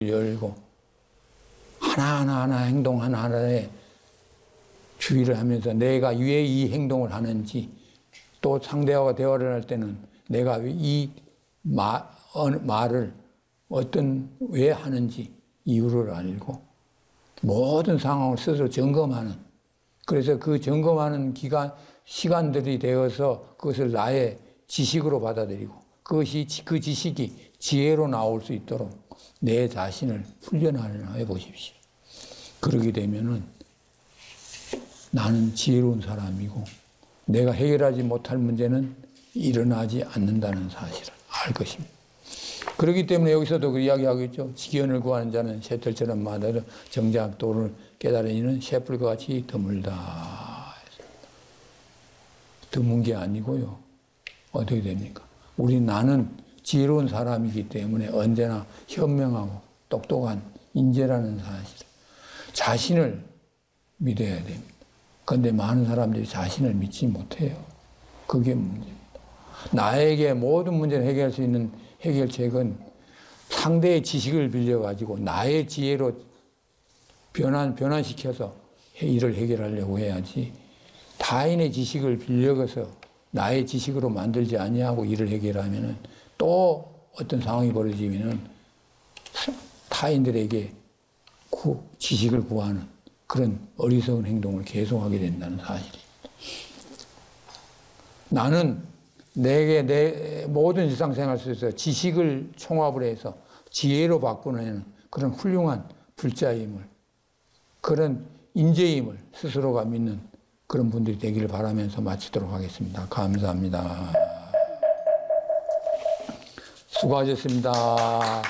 열고 하나하나 행동 하나하나에 주의를 하면서 내가 왜 이 행동을 하는지, 또 상대와 대화를 할 때는 내가 이 말을 왜 하는지 이유를 알고 모든 상황을 스스로 점검하는, 그래서 그 점검하는 시간들이 되어서 그것을 나의 지식으로 받아들이고 그 지식이 지혜로 나올 수 있도록 내 자신을 훈련해 보십시오. 그러게 되면은 나는 지혜로운 사람이고 내가 해결하지 못할 문제는 일어나지 않는다는 사실을 알 것입니다. 그렇기 때문에 여기서도 그 이야기하고 있죠. 지견을 구하는 자는 쇠털처럼 마다도 정작 도를 깨달은 이는 쇠뿔과 같이 드물다. 드문 게 아니고요. 어떻게 됩니까? 나는 지혜로운 사람이기 때문에 언제나 현명하고 똑똑한 인재라는 사실, 자신을 믿어야 됩니다. 그런데 많은 사람들이 자신을 믿지 못해요. 그게 문제입니다. 나에게 모든 문제를 해결할 수 있는 해결책은 상대의 지식을 빌려가지고 나의 지혜로 변환시켜서 일을 해결하려고 해야지, 타인의 지식을 빌려가서 나의 지식으로 만들지 아니하고 일을 해결하면은 또 어떤 상황이 벌어지면은 타인들에게 지식을 구하는 그런 어리석은 행동을 계속하게 된다는 사실입니다. 나는 내 모든 일상생활 속에서 지식을 총합을 해서 지혜로 바꾸는 그런 훌륭한 불자임을, 그런 인재임을 스스로가 믿는 그런 분들이 되기를 바라면서 마치도록 하겠습니다. 감사합니다. 수고하셨습니다.